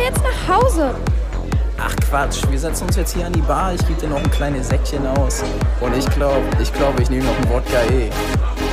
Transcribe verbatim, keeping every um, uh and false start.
jetzt nach Hause. Ach Quatsch, wir setzen uns jetzt hier an die Bar, ich gebe dir noch ein kleines Säckchen aus. Und ich glaube, ich glaube, ich nehme noch ein Wodka eh.